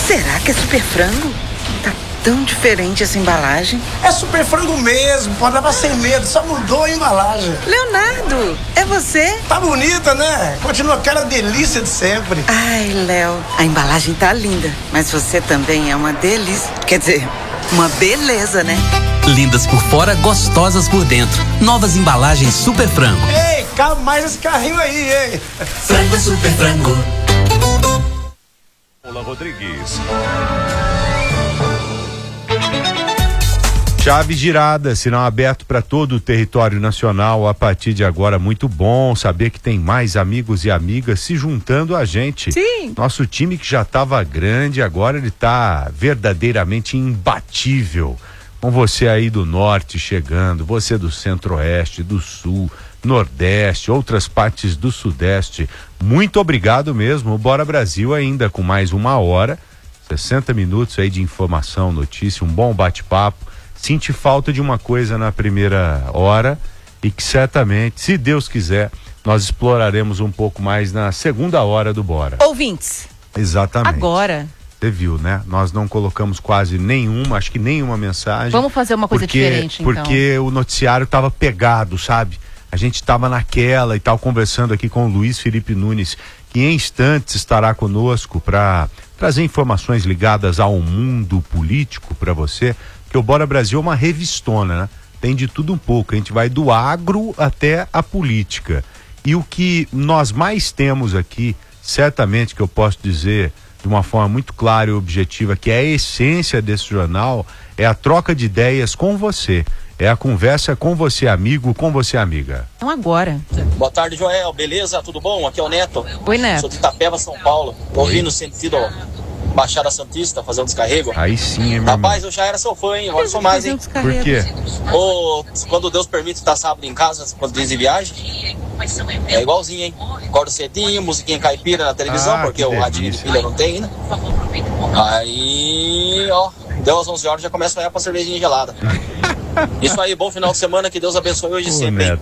Será que é super frango? Tá tão diferente essa embalagem. É super frango mesmo, pode levar sem medo, só mudou a embalagem. Leonardo, é você? Tá bonita, né? Continua aquela delícia de sempre. Ai, Léo, a embalagem tá linda, mas você também é uma delícia. Quer dizer, uma beleza, né? Lindas por fora, gostosas por dentro. Novas embalagens Super Frango. Ei, cabe mais esse carrinho aí, hein? Frango é Super Frango. Olá, Rodrigues. Chave girada, sinal aberto para todo o território nacional a partir de agora. Muito bom saber que tem mais amigos e amigas se juntando a gente. Sim. Nosso time que já estava grande, agora ele está verdadeiramente imbatível. Com você aí do norte chegando, você do centro-oeste, do sul, nordeste, outras partes do sudeste. Muito obrigado mesmo. O Bora Brasil ainda com mais 1 hora, 60 minutos aí de informação, notícia, um bom bate-papo. Senti falta de uma coisa na primeira hora e que certamente, se Deus quiser, nós exploraremos um pouco mais na segunda hora do Bora. Ouvintes. Exatamente. Agora. Você viu, né? Nós não colocamos quase nenhuma, acho que nenhuma mensagem. Vamos fazer uma coisa diferente, então. Porque o noticiário estava pegado, sabe? A gente estava naquela e tal, conversando aqui com o Luiz Felipe Nunes, que em instantes estará conosco para trazer informações ligadas ao mundo político para você, porque o Bora Brasil é uma revistona, né? Tem de tudo um pouco, a gente vai do agro até a política. E o que nós mais temos aqui, certamente que eu posso dizer de uma forma muito clara e objetiva, que é a essência desse jornal, é a troca de ideias com você. É a conversa com você, amigo, com você, amiga. Então agora. Boa tarde, Joel. Beleza? Tudo bom? Aqui é o Neto. Oi, Neto. Sou de Itapeva, São Paulo. Tô vindo sentido Baixada Santista, fazer um descarrego. Aí sim, hein, meu Rapaz, eu já era seu fã, hein? Agora eu sou mais, hein? Por quê? Quando Deus permite estar sábado em casa, quando diz de viagem, é igualzinho, hein? Acordo cedinho, musiquinha caipira na televisão, porque o radinho de pilha não tem, né? Aí, ó, deu às 11 horas, já começa a olhar pra cervejinha gelada. Isso aí, bom final de semana, que Deus abençoe hoje e sempre, hein?